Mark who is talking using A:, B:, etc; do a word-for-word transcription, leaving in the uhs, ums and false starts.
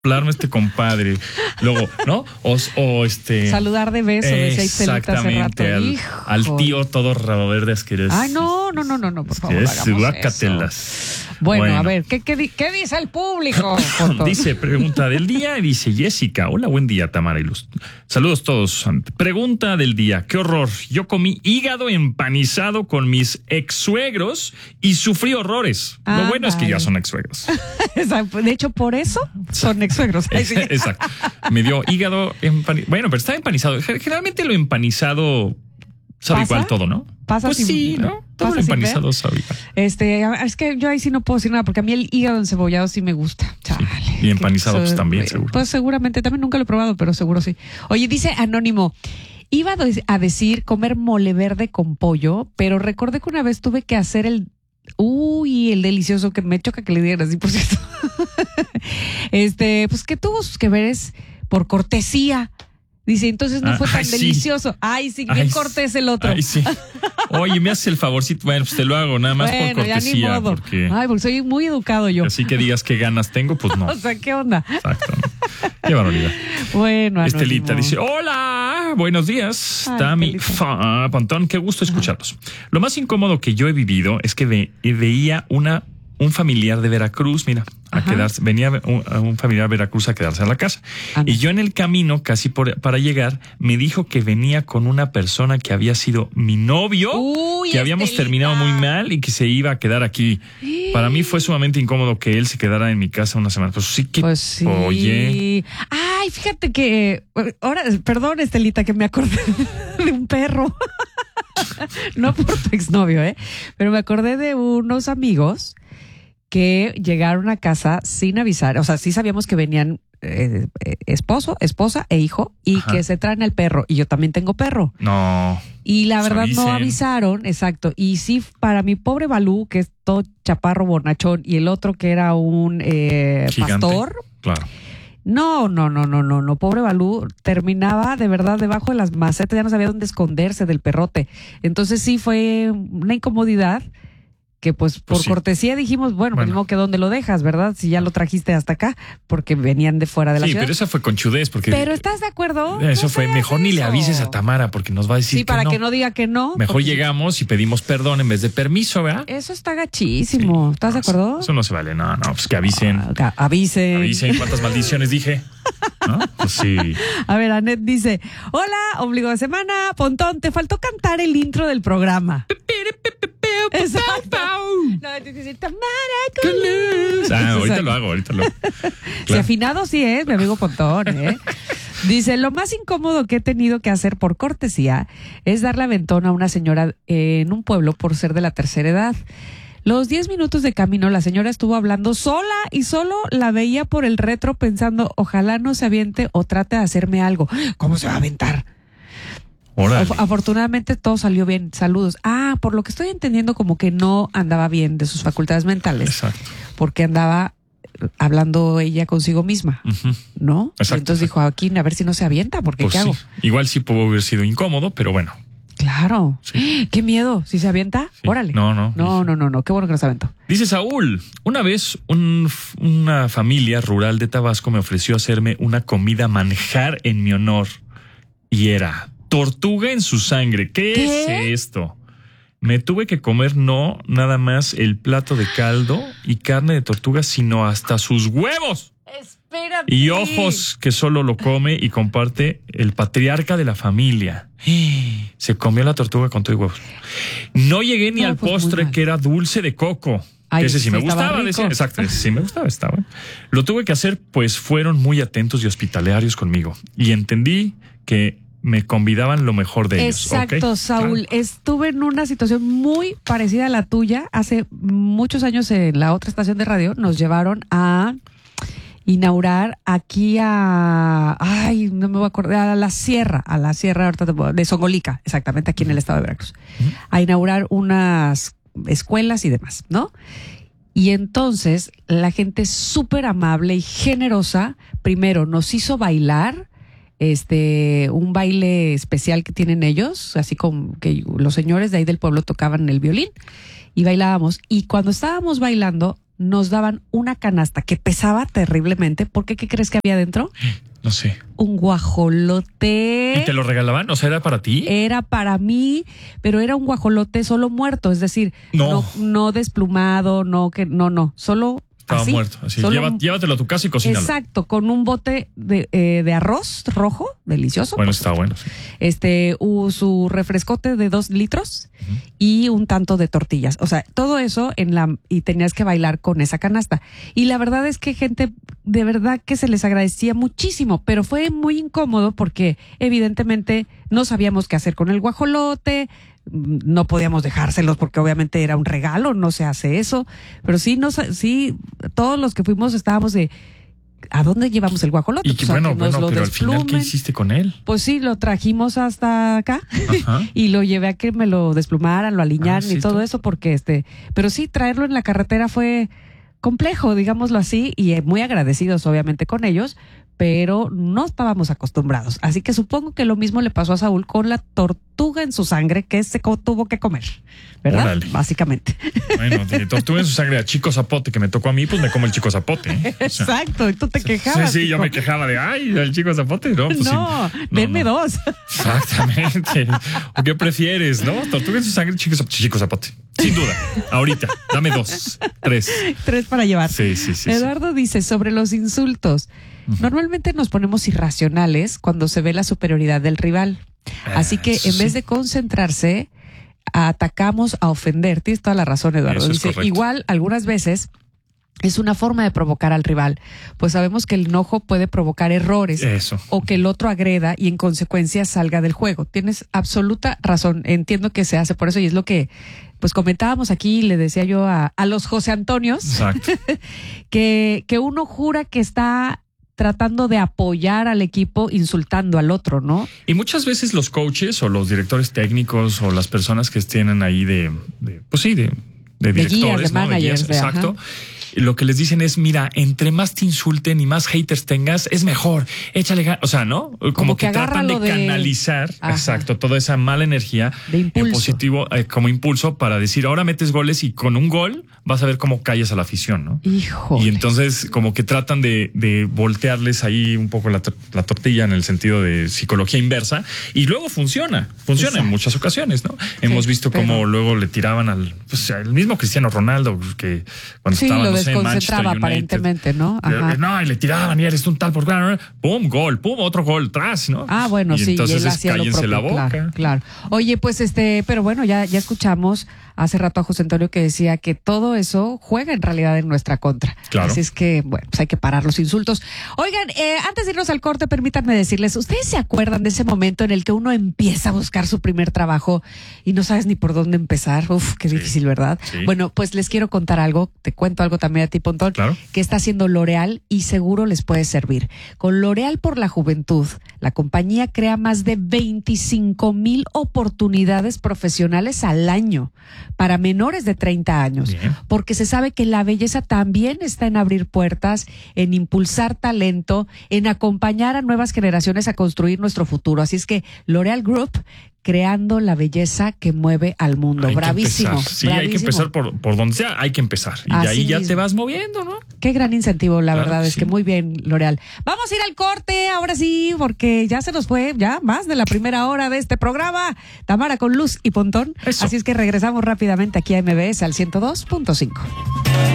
A: Hablarme este compadre. Luego, ¿no? O, o este.
B: Saludar de beso,
A: eh,
B: decía Istelita hace rato.
A: Al, al tío todo rabo verde asqueroso.
B: Ay, no, no, no, no, no, por favor.
A: Guácatelas.
B: Bueno, bueno, a ver, ¿qué, qué, qué dice el público?
A: Dice, pregunta del día, y dice Jessica. Hola, buen día, Tamara y Luz. Saludos todos. Pregunta del día. Qué horror. Yo comí hígado empanizado con mis ex-suegros y sufrí horrores. Ah, Lo bueno vale. es que ya son ex-suegros.
B: De hecho, por eso son ex-suegros.
A: Exacto. Me dio hígado empanizado. Bueno, pero está empanizado. Generalmente lo empanizado sabe igual todo, ¿no?
B: Pasa
A: pues
B: sin,
A: sí, ¿no? Todo lo empanizado sabe igual.
B: Este, es que yo ahí sí no puedo decir nada, porque a mí el hígado encebollado sí me gusta. Chale,
A: sí. Y empanizado pues también, seguro.
B: Pues seguramente, también nunca lo he probado, pero seguro sí. Oye, dice Anónimo, iba a decir comer mole verde con pollo, pero recordé que una vez tuve que hacer el Uy, el delicioso, que me choca que le digan así, por cierto. Este, pues que tuvo sus que veres por cortesía. Dice, entonces no fue tan ay, delicioso. Sí. Ay, sí, bien ay, cortés el otro.
A: Ay, sí. Oye, me haces el favorcito. Bueno, pues te lo hago, nada más bueno, por cortesía.
B: Ya ni modo.
A: Porque...
B: Ay, porque soy muy educado yo.
A: Así que digas qué ganas tengo, pues no.
B: O sea, ¿qué onda?
A: Exacto. Qué barbaridad.
B: Bueno,
A: Estelita dice, hola, buenos días. Ay, Tami Pontón, qué gusto escucharlos. Lo más incómodo que yo he vivido es que ve, veía una un familiar de Veracruz, mira, a Ajá. quedarse, venía un, un familiar de Veracruz a quedarse en la casa. Ajá. Y yo en el camino, casi por, para llegar, me dijo que venía con una persona que había sido mi novio, Uy, que habíamos Estelita. terminado muy mal y que se iba a quedar aquí. Sí. Para mí fue sumamente incómodo que él se quedara en mi casa una semana. Pues sí que,
B: pues sí.
A: Oye.
B: Ay, fíjate que, ahora, perdón, Estelita, que me acordé de un perro. No por tu exnovio, ¿eh? Pero me acordé de unos amigos que llegaron a casa sin avisar, o sea, sí sabíamos que venían eh, esposo, esposa e hijo, y Ajá. que se traen el perro, y yo también tengo perro.
A: No.
B: Y la verdad avisen. no avisaron, exacto, y sí, para mi pobre Balú, que es todo chaparro, bonachón, y el otro que era un eh, pastor.
A: Claro.
B: No, no, no, no, no, no, pobre Balú terminaba de verdad debajo de las macetas, ya no sabía dónde esconderse del perrote. Entonces sí fue una incomodidad que pues por pues sí. cortesía dijimos, bueno, bueno. pues que dónde lo dejas, ¿verdad? Si ya lo trajiste hasta acá, porque venían de fuera de la
A: sí,
B: ciudad.
A: Sí, pero esa fue conchudez, porque...
B: Pero ¿estás de acuerdo?
A: Eso fue, mejor eso. Ni le avises a Tamara, porque nos va a decir
B: sí,
A: que
B: para
A: no.
B: que no diga que no.
A: Mejor
B: porque...
A: llegamos y pedimos perdón en vez de permiso, ¿verdad?
B: Eso está gachísimo, sí. ¿estás no, de acuerdo?
A: Eso no se vale, no, no, pues que avisen.
B: Ah, avisen.
A: Avisen cuántas maldiciones dije. ¿No? Pues sí.
B: A ver, Anet dice, hola, ombligo de semana, Pontón, te faltó cantar el intro del programa. Exacto. No, te dice, Tamara con luz.
A: Ah, ahorita lo hago, ahorita lo hago. Claro.
B: Si afinado sí es, mi amigo Pontón, ¿eh? Dice, lo más incómodo que he tenido que hacer por cortesía es darle aventón a una señora en un pueblo por ser de la tercera edad. Los diez minutos de camino, la señora estuvo hablando sola y solo la veía por el retro pensando, ojalá no se aviente o trate de hacerme algo. ¿Cómo se va a aventar?
A: Órale.
B: Afortunadamente todo salió bien. Saludos. Ah, por lo que estoy entendiendo, como que no andaba bien de sus facultades mentales.
A: Exacto.
B: Porque andaba hablando ella consigo misma,
A: uh-huh.
B: ¿no?
A: Exacto,
B: y entonces
A: exacto.
B: dijo, aquí a ver si no se avienta, porque
A: pues
B: ¿qué
A: sí.
B: hago?
A: Igual sí pudo haber sido incómodo, pero bueno.
B: Claro. Sí. Qué miedo. ¿Si se avienta?
A: Sí.
B: Órale.
A: No, no.
B: No, no, no, no. Qué bueno que no se aventó.
A: Dice Saúl, una vez un, una familia rural de Tabasco me ofreció hacerme una comida manjar en mi honor. Y era tortuga en su sangre. ¿Qué, ¿Qué? es esto? Me tuve que comer no nada más el plato de caldo y carne de tortuga, sino hasta sus huevos.
B: Espérate.
A: Y ojos, que solo lo come y comparte el patriarca de la familia. Se comió la tortuga con todo y huevos. No llegué ni no, al pues postre, que era dulce de coco. Ay, ese sí, sí me gustaba. Decía, exacto, ese sí me gustaba, estaba. Lo tuve que hacer, pues fueron muy atentos y hospitalarios conmigo. Y entendí que me convidaban lo mejor de ellos.
B: Exacto,
A: ¿okay?
B: Saúl. Claro. Estuve en una situación muy parecida a la tuya. Hace muchos años en la otra estación de radio nos llevaron a inaugurar aquí a... Ay, no me voy a acordar. A la sierra, a la sierra de Songolica, exactamente aquí en el estado de Veracruz. Uh-huh. A inaugurar unas escuelas y demás, ¿no? Y entonces la gente súper amable y generosa, primero nos hizo bailar este un baile especial que tienen ellos, así como que los señores de ahí del pueblo tocaban el violín y bailábamos. Y cuando estábamos bailando, nos daban una canasta que pesaba terriblemente. ¿Por qué? ¿Qué crees que había dentro?
A: No sé.
B: Un guajolote.
A: ¿Y te lo regalaban? O sea, ¿era para ti?
B: Era para mí, pero era un guajolote solo muerto, es decir,
A: no,
B: no, no desplumado, no que no, no, solo
A: estaba
B: así,
A: muerto. Así,
B: solo,
A: Lleva, llévatelo a tu casa y cocínalo.
B: Exacto, con un bote de, eh, de arroz rojo, delicioso.
A: Bueno, está bueno. Sí.
B: Este, uh, su refrescote de dos litros uh-huh. y un tanto de tortillas. O sea, todo eso en la y tenías que bailar con esa canasta. Y la verdad es que gente, de verdad que se les agradecía muchísimo, pero fue muy incómodo porque evidentemente no sabíamos qué hacer con el guajolote. No podíamos dejárselos porque obviamente era un regalo, no se hace eso, pero sí, no, sí, todos los que fuimos estábamos de ¿a dónde llevamos el guajolote?
A: Y que, pues, bueno, bueno, pero desplumen. Al final, ¿qué hiciste con él?
B: Pues sí, lo trajimos hasta acá y lo llevé a que me lo desplumaran, lo alinearan ah, y sí, todo eso porque este, pero sí, traerlo en la carretera fue complejo, digámoslo así, y muy agradecidos obviamente con ellos, pero no estábamos acostumbrados. Así que supongo que lo mismo le pasó a Saúl con la tortuga en su sangre que se tuvo que comer, ¿verdad? Órale. Básicamente.
A: Bueno, de tortuga en su sangre a chico zapote que me tocó a mí, pues me como el chico zapote. ¿eh? O sea,
B: exacto, y tú te quejabas.
A: Sí, sí,
B: chico.
A: yo me quejaba de, ay, el chico zapote. No, pues,
B: no,
A: sí,
B: denme
A: no, no.
B: dos.
A: Exactamente. ¿O qué prefieres, no? Tortuga en su sangre, chico zapote. Chico zapote. Sin duda, ahorita, dame dos, tres.
B: Tres para llevar.
A: Sí, sí, sí.
B: Eduardo sí. dice sobre los insultos. Uh-huh. Normalmente nos ponemos irracionales cuando se ve la superioridad del rival. Así que en vez de concentrarse, atacamos a ofender. Tienes toda la razón, Eduardo.
A: Eso es
B: dice, igual, algunas veces es una forma de provocar al rival, pues sabemos que el enojo puede provocar errores
A: Eso.
B: o que el otro agreda y en consecuencia salga del juego. Tienes absoluta razón. Entiendo que se hace por eso y es lo que pues comentábamos aquí, le decía yo a, a los José Antonios, que, que uno jura que está tratando de apoyar al equipo insultando al otro, ¿no?
A: Y muchas veces los coaches o los directores técnicos o las personas que estén ahí de, de pues sí, de, de directores,
B: de guías, de
A: ¿no?
B: managers,
A: de guías,
B: de,
A: exacto. Ajá. Lo que les dicen es, mira, entre más te insulten y más haters tengas, es mejor. Échale ganas. O sea, ¿no? Como, Como que, que tratan de, de canalizar, ajá, exacto, toda esa mala energía en positivo, eh, como impulso para decir, ahora metes goles y con un gol vas a ver cómo callas a la afición, ¿no?
B: Hijo.
A: Y entonces como que tratan de, de voltearles ahí un poco la, la tortilla en el sentido de psicología inversa y luego funciona, funciona exacto. En muchas ocasiones, ¿no? Sí, Hemos visto pero... cómo luego le tiraban al, pues, el mismo Cristiano Ronaldo que cuando
B: sí,
A: estaba,
B: lo
A: no sé, en Manchester United,
B: aparentemente, ¿no? Ajá.
A: No, y le tiraban y eres un tal por pum, gol, pum, otro gol tras, ¿no?
B: Ah, bueno,
A: y
B: sí.
A: Entonces
B: y
A: es cállense la boca.
B: Claro, claro. Oye, pues este, pero bueno, ya, ya escuchamos hace rato a José Antonio que decía que todo eso juega en realidad en nuestra contra.
A: Claro.
B: Así es que, bueno, pues hay que parar los insultos. Oigan, eh, antes de irnos al corte, permítanme decirles, ¿ustedes se acuerdan de ese momento en el que uno empieza a buscar su primer trabajo y no sabes ni por dónde empezar? Uf, qué sí. difícil, ¿verdad? Sí. Bueno, pues les quiero contar algo, te cuento algo también a ti, Pontón,
A: claro.
B: que está haciendo L'Oréal y seguro les puede servir. Con L'Oréal por la Juventud, la compañía crea más de veinticinco mil oportunidades profesionales al año para menores de treinta años,
A: bien,
B: porque se sabe que la belleza también está en abrir puertas, en impulsar talento, en acompañar a nuevas generaciones a construir nuestro futuro. Así es que L'Oréal Group, creando la belleza que mueve al mundo.
A: Hay
B: bravísimo.
A: Sí,
B: bravísimo.
A: Hay que empezar por, por donde sea, hay que empezar. Y
B: Así
A: de ahí ya
B: mismo.
A: te vas moviendo, ¿no?
B: Qué gran incentivo, la
A: claro,
B: verdad, es
A: sí.
B: que muy bien, L'Oréal. Vamos a ir al corte, ahora sí, porque ya se nos fue, ya más de la primera hora de este programa. Tamara con Luz y Pontón.
A: Eso.
B: Así es que regresamos rápidamente aquí a M B S al ciento dos punto cinco.